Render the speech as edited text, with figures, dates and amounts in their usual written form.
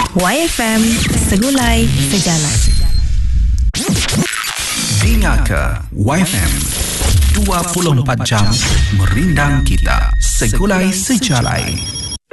YFM, Segulai Sejalan. Dengarkan YFM 24 jam merindang kita. Segulai Sejalan.